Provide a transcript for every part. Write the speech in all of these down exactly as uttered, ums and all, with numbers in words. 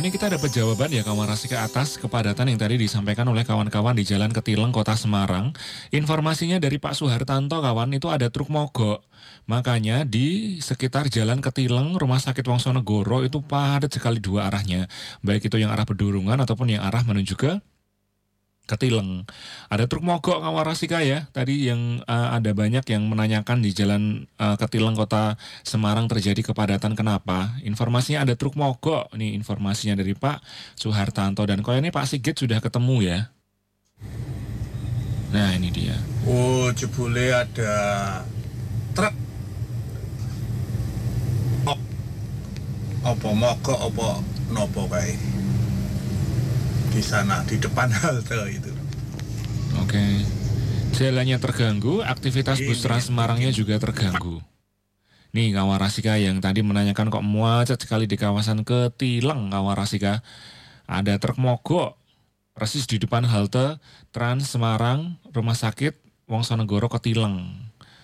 ini kita dapat jawaban ya kawan Rasika atas kepadatan yang tadi disampaikan oleh kawan-kawan di Jalan Ketileng, Kota Semarang. Informasinya dari Pak Suhartanto kawan, itu ada truk mogok. Makanya di sekitar Jalan Ketileng, Rumah Sakit Wongsonegoro itu padat sekali dua arahnya. Baik itu yang arah Pedurungan ataupun yang arah menuju ke Ketileng. Ada truk mogok kawan Rasika ya. Tadi yang uh, ada banyak yang menanyakan di Jalan uh, Ketileng Kota Semarang terjadi kepadatan kenapa. Informasinya ada truk mogok. Ini informasinya dari Pak Suhartanto. Dan kalau ini Pak Sigit sudah ketemu ya. Nah ini dia. Oh jebule ada truk. Oh, apa mogok apa nopo kae di sana di depan halte itu. Oke. Jalannya terganggu, aktivitas Ini bus Trans Semarangnya juga terganggu. Nih kawan Rasika yang tadi menanyakan kok macet sekali di kawasan Ketileng kawan Rasika. Ada truk mogok persis di depan halte Trans Semarang Rumah Sakit Wongsonegoro Ketileng.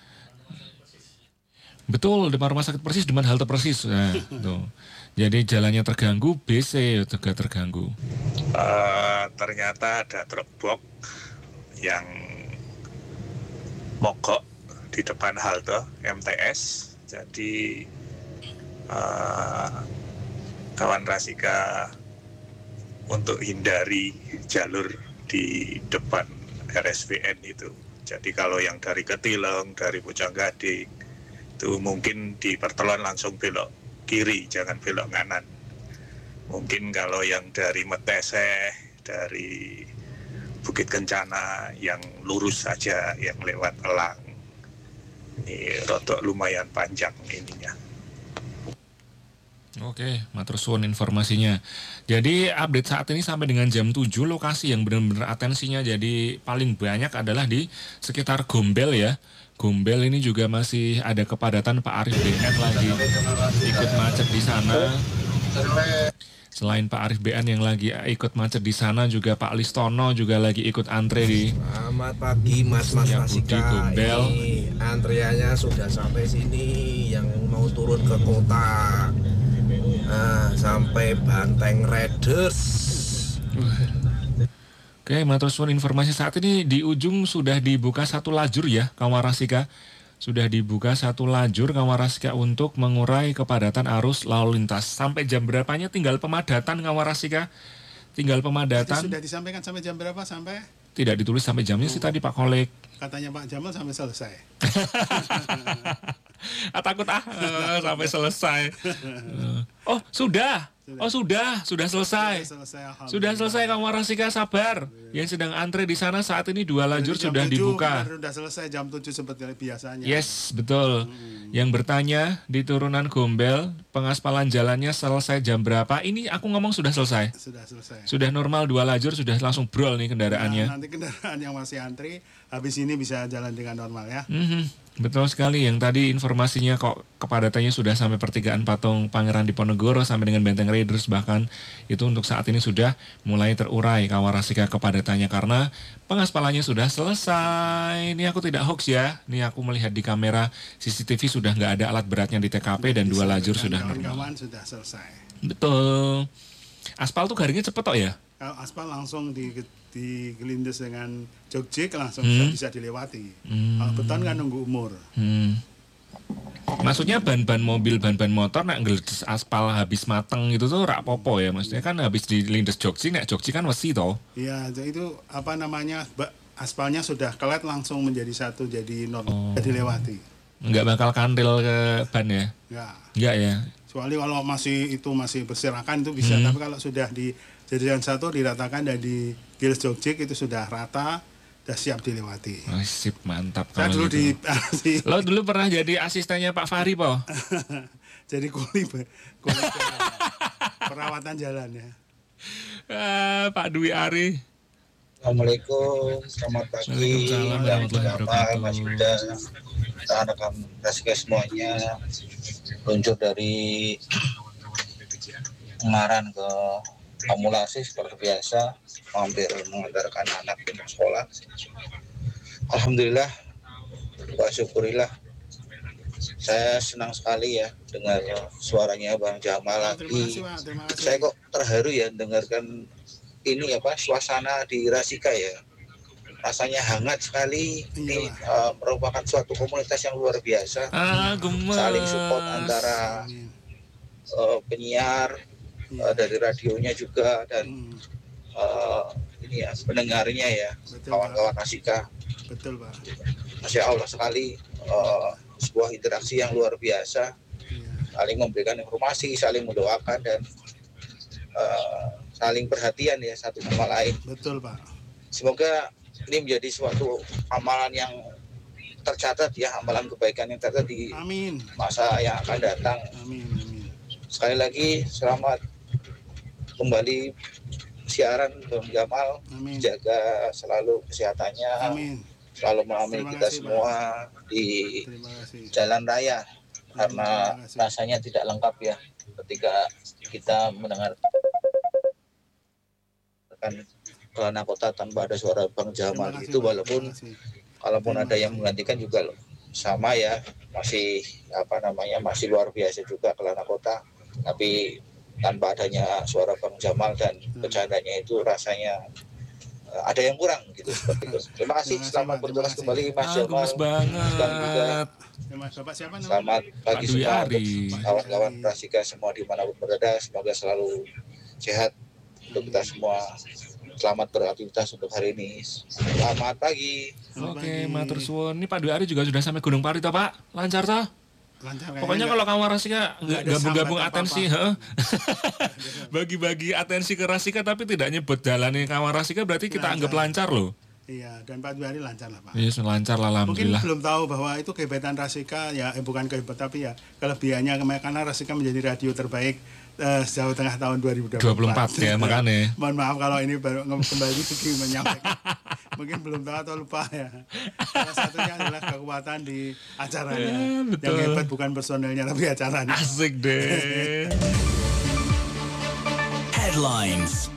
Betul, depan rumah sakit persis, depan halte persis. Nah, tuh. Jadi jalannya terganggu, B C juga terganggu. Uh, ternyata ada truk box yang mogok di depan halte M T S. Jadi uh, kawan Rasika untuk hindari jalur di depan R S B N itu. Jadi kalau yang dari Ketileng, dari Bojonggede itu mungkin di pertemuan langsung belok kiri, jangan belok kanan. Mungkin kalau yang dari Meteseh, dari Bukit Kencana yang lurus saja, yang lewat Elang. Ini rodok lumayan panjang ininya. Oke, matur suwun informasinya. Jadi update saat ini sampai dengan jam tujuh, lokasi yang benar-benar atensinya jadi paling banyak adalah di sekitar Gombel ya. Gombel ini juga masih ada kepadatan. Pak Arif B N lagi ikut macet di sana. Selain Pak Arif B N yang lagi ikut macet di sana, juga Pak Listono juga lagi ikut antre di. Selamat pagi Mas Mas Rasika. Gombel. Ini antriannya sudah sampai sini, yang mau turun ke kota. Nah, sampai Banteng Riders. Oke, matur suwun informasi saat ini di ujung sudah dibuka satu lajur ya, kawan Rasika. Sudah dibuka satu lajur kawan Rasika untuk mengurai kepadatan arus lalu lintas. Sampai jam berapanya tinggal pemadatan kawan Rasika? Tinggal pemadatan. Itu sudah disampaikan sampai jam berapa sampai? Tidak ditulis sampai jamnya sih tadi Pak Kolek. Katanya Pak Jamal sampai selesai. ah, takut ah uh, sampai selesai. Uh, oh sudah. Oh sudah, sudah selesai. Sudah selesai, sudah selesai kawan Rasika, sabar. Yang sedang antre di sana saat ini dua lajur sudah dibuka. Sudah selesai jam tujuh seperti biasanya. Yes, betul. Hmm. Yang bertanya di turunan Gombel, pengaspalan jalannya selesai jam berapa? Ini aku ngomong sudah selesai. Sudah selesai. Sudah normal dua lajur, sudah langsung brol nih kendaraannya. Nah, nanti kendaraan yang masih antri habis ini bisa jalan dengan normal ya. Mm-hmm. Betul sekali, yang tadi informasinya kok kepadatannya sudah sampai pertigaan Patung Pangeran Diponegoro sampai dengan Benteng Raiders, bahkan itu untuk saat ini sudah mulai terurai kawan Rasika kepadatannya karena pengaspalannya sudah selesai. Ini aku tidak hoax ya, ini aku melihat di kamera C C T V sudah nggak ada alat beratnya di T K P dan dua lajur sudah normal. Kawan-kawan sudah selesai. Betul. Aspal tuh garingnya cepet toh ya? Kalau aspal langsung di digelindes dengan jogjek langsung hmm. bisa dilewati. Hmm. Kalau beton kan nunggu umur. Hmm. Maksudnya ban-ban mobil, ban-ban motor nak ngeledes aspal habis mateng itu tuh rak popo ya. Maksudnya kan habis dilindes jogjek, nak jogjek kan wesi toh. Iya, itu apa namanya? Aspalnya sudah kelet langsung menjadi satu, jadi normal, oh. dilewati. Enggak bakal kantil ke ban ya? Enggak. Enggak ya. Kecuali kalau masih itu masih berserakan itu bisa, hmm. tapi kalau sudah di jadian satu diratakan dan di gills jogjek itu sudah rata, sudah siap dilewati. Oh, sip, mantap. Saya dulu gitu. di Lo dulu pernah jadi asistennya Pak Fahri, Po? Jadi kuli, kuli perawatan jalan ya. Ah, Pak Dwi Ari. Assalamualaikum, selamat pagi. Waalaikumsalam warahmatullahi wabarakatuh. Mas Yuda, rekan-rekan Rasika semuanya. Luncur dari Ungaran ke Amulasi seperti biasa, hampir mengantarkan anak ke sekolah. Alhamdulillah, wa syukurillah Saya senang sekali ya dengar suaranya Bang Jamal Terima lagi. kasih Pak, terima kasih. Saya kok terharu ya dengarkan ini apa suasana di Rasika ya. Rasanya hangat sekali. Ini Iya, uh, merupakan suatu komunitas yang luar biasa. Ah, gemes. Saling support antara Amin. uh, penyiar uh, Iya. dari radionya juga dan Hmm, uh, ini ya pendengarnya ya, Betul, kawan-kawan Rasika. betul Pak. Masya Allah sekali, uh, sebuah interaksi yang luar biasa, Iya. saling memberikan informasi, saling mendoakan dan uh, saling perhatian ya satu sama lain. Betul Pak. Semoga ini menjadi suatu amalan yang tercatat ya, amalan kebaikan yang tercatat di Amin. masa yang akan datang. Amin. Amin. Sekali lagi selamat kembali siaran Bang Jamal, Amin. jaga selalu kesehatannya, Amin. selalu mengamini Terima kita kasih, Pak. semua di Terima kasih. jalan raya karena Terima kasih. rasanya tidak lengkap ya ketika kita mendengarkan Kelana Kota tanpa ada suara Bang Terima Jamal kasih, itu, Pak. walaupun Terima kasih. kalaupun Terima ada yang kasih. menggantikan juga loh, sama ya, masih apa namanya masih luar biasa juga Kelana Kota, tapi tanpa adanya suara Bang Jamal dan Hmm. bercandanya itu rasanya eh, ada yang kurang gitu seperti itu. Terima kasih, Terima kasih, selamat Pak. bertugas Terima kembali Mas Ah, Jamal. gemes Sekarang juga banget. Terima kasih Bapak, siapa namanya? selamat pagi Pak Dwi semua Ari. untuk kawan-kawan Rasika semua dimanapun berada, semoga selalu sehat untuk kita semua. Selamat beraktivitas untuk hari ini. Selamat pagi. Selamat Oke, pagi. matur suwun. Ini Pak Dwi Ari juga sudah sampai Gunung Pari toh, Pak? Lancar toh? Lancar kayaknya Pokoknya enggak. kalau kawan Rasika nggak ada gabung-gabung sambat atensi, heeh. Bagi-bagi atensi ke Rasika tapi tidak nyebut jalannya kawan Rasika, berarti kita Lancar. anggap lancar loh. Iya, dan Pak Dwi Ari lancar lah Pak. Iya, lancar lah Mungkin alhamdulillah. belum tahu bahwa itu kehebatan Rasika ya, eh, bukan kehebat tapi ya kelebihannya karena Rasika menjadi radio terbaik eh, Jawa Tengah tahun dua ribu dua puluh empat. dua puluh empat ya, makanya. Mohon maaf kalau ini baru nge- kembali lagi menyampaikan. Mungkin belum tahu atau lupa ya. Salah satunya adalah kekuatan di acaranya. Ya, betul. Yang hebat bukan personelnya tapi acaranya. Asik deh. Headlines.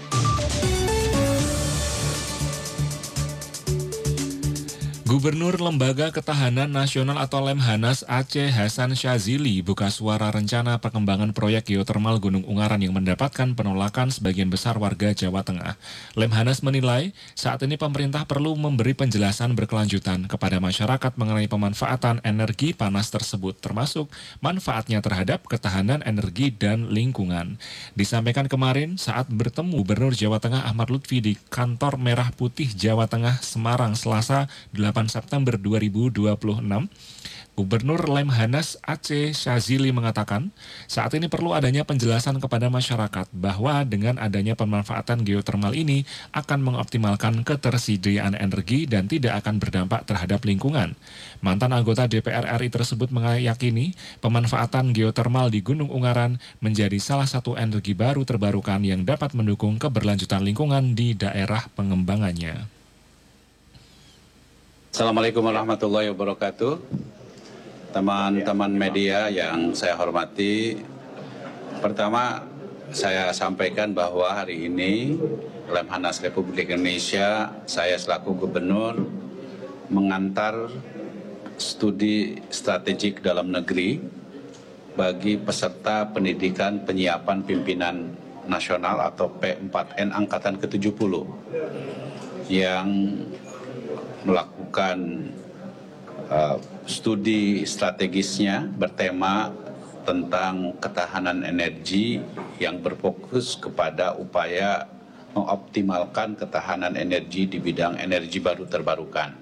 Gubernur Lembaga Ketahanan Nasional atau Lemhanas Aceh Hasan Syazili buka suara rencana pengembangan proyek geotermal Gunung Ungaran yang mendapatkan penolakan sebagian besar warga Jawa Tengah. Lemhanas menilai saat ini pemerintah perlu memberi penjelasan berkelanjutan kepada masyarakat mengenai pemanfaatan energi panas tersebut, termasuk manfaatnya terhadap ketahanan energi dan lingkungan. Disampaikan kemarin saat bertemu Gubernur Jawa Tengah Ahmad Lutfi di Kantor Merah Putih Jawa Tengah Semarang Selasa delapan September dua ribu dua puluh enam, Gubernur Lemhanas Aceh Syazili mengatakan saat ini perlu adanya penjelasan kepada masyarakat bahwa dengan adanya pemanfaatan geotermal ini akan mengoptimalkan ketersediaan energi dan tidak akan berdampak terhadap lingkungan. Mantan anggota D P R R I tersebut meyakini pemanfaatan geotermal di Gunung Ungaran menjadi salah satu energi baru terbarukan yang dapat mendukung keberlanjutan lingkungan di daerah pengembangannya. Assalamualaikum warahmatullahi wabarakatuh. Teman-teman media yang saya hormati, pertama saya sampaikan bahwa hari ini Lemhanas Republik Indonesia, saya selaku gubernur mengantar studi strategik dalam negeri bagi peserta pendidikan penyiapan pimpinan nasional atau P empat N Angkatan ke tujuh puluh yang melakukan uh, studi strategisnya bertema tentang ketahanan energi yang berfokus kepada upaya mengoptimalkan ketahanan energi di bidang energi baru terbarukan.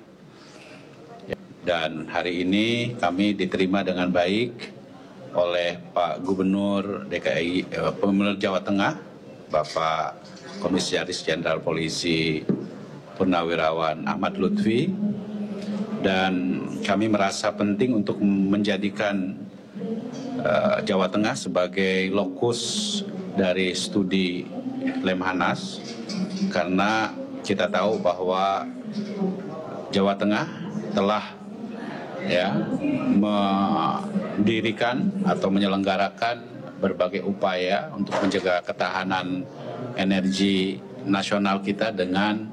Dan hari ini kami diterima dengan baik oleh Pak Gubernur D K I, eh, Gubernur Jawa Tengah, Bapak Komisaris Jenderal Polisi Purnawirawan Ahmad Lutfi, dan kami merasa penting untuk menjadikan uh, Jawa Tengah sebagai lokus dari studi Lemhanas karena kita tahu bahwa Jawa Tengah telah ya mendirikan atau menyelenggarakan berbagai upaya untuk menjaga ketahanan energi nasional kita dengan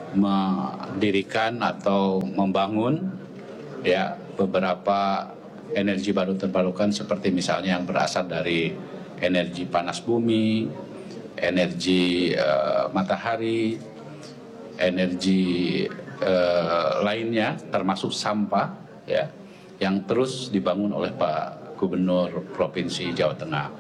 mendirikan atau membangun ya beberapa energi baru terbarukan seperti misalnya yang berasal dari energi panas bumi, energi uh, matahari, energi uh, lainnya termasuk sampah ya yang terus dibangun oleh Pak Gubernur Provinsi Jawa Tengah.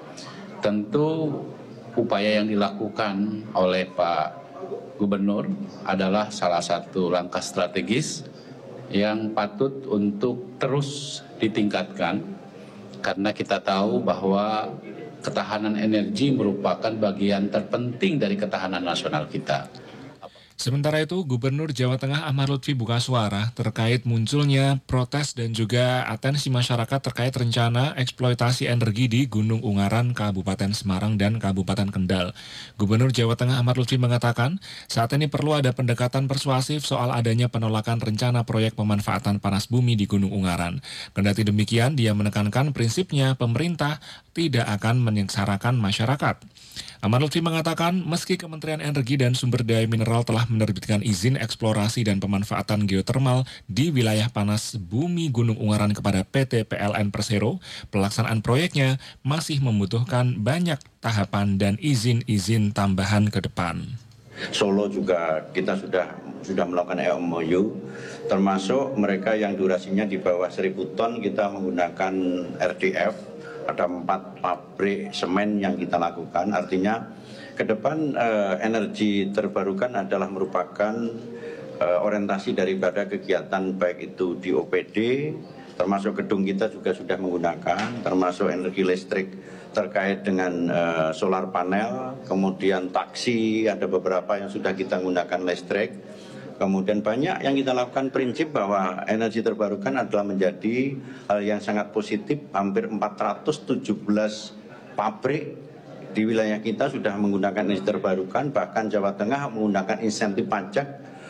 Tentu upaya yang dilakukan oleh Pak Gubernur adalah salah satu langkah strategis yang patut untuk terus ditingkatkan karena kita tahu bahwa ketahanan energi merupakan bagian terpenting dari ketahanan nasional kita. Sementara itu, Gubernur Jawa Tengah Ahmad Lutfi buka suara terkait munculnya protes dan juga atensi masyarakat terkait rencana eksploitasi energi di Gunung Ungaran, Kabupaten Semarang, dan Kabupaten Kendal. Gubernur Jawa Tengah Ahmad Lutfi mengatakan, saat ini perlu ada pendekatan persuasif soal adanya penolakan rencana proyek pemanfaatan panas bumi di Gunung Ungaran. Kendati demikian, dia menekankan prinsipnya pemerintah tidak akan menyengsarakan masyarakat. Ahmad Lutfi mengatakan, meski Kementerian Energi dan Sumber Daya Mineral telah menerbitkan izin eksplorasi dan pemanfaatan geotermal di wilayah panas bumi Gunung Ungaran kepada P T P L N Persero, pelaksanaan proyeknya masih membutuhkan banyak tahapan dan izin-izin tambahan ke depan. Solo juga kita sudah sudah melakukan M O U, termasuk mereka yang durasinya di bawah seribu ton kita menggunakan R D F. Ada empat pabrik semen yang kita lakukan, artinya ke depan eh, energi terbarukan adalah merupakan eh, orientasi daripada kegiatan baik itu di O P D, termasuk gedung kita juga sudah menggunakan, termasuk energi listrik terkait dengan eh, solar panel, kemudian taksi, ada beberapa yang sudah kita gunakan listrik. Kemudian banyak yang kita lakukan prinsip bahwa energi terbarukan adalah menjadi hal yang sangat positif. Hampir empat ratus tujuh belas pabrik di wilayah kita sudah menggunakan energi terbarukan. Bahkan Jawa Tengah menggunakan insentif pajak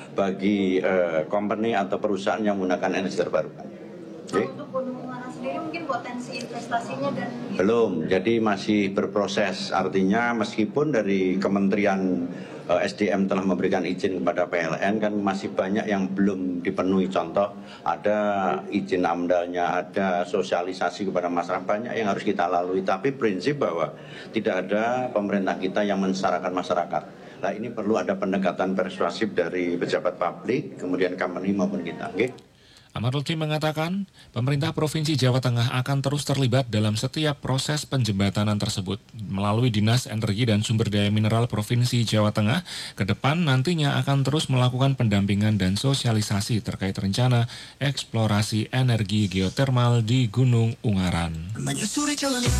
bagi uh, company atau perusahaan yang menggunakan energi terbarukan. Okay. Untuk Gunung Ungaran sendiri mungkin potensi investasinya dan... Belum, jadi masih berproses. Artinya meskipun dari Kementerian S D M telah memberikan izin kepada P L N, kan masih banyak yang belum dipenuhi. Contoh, ada izin amdalnya, ada sosialisasi kepada masyarakat, banyak yang harus kita lalui. Tapi prinsip bahwa tidak ada pemerintah kita yang mensyaratkan masyarakat. Nah, ini perlu ada pendekatan persuasif dari pejabat publik, kemudian company maupun kita. Okay? Ahmad Lutfi mengatakan, pemerintah Provinsi Jawa Tengah akan terus terlibat dalam setiap proses penjembatanan tersebut. Melalui Dinas Energi dan Sumber Daya Mineral Provinsi Jawa Tengah, ke depan nantinya akan terus melakukan pendampingan dan sosialisasi terkait rencana eksplorasi energi geotermal di Gunung Ungaran.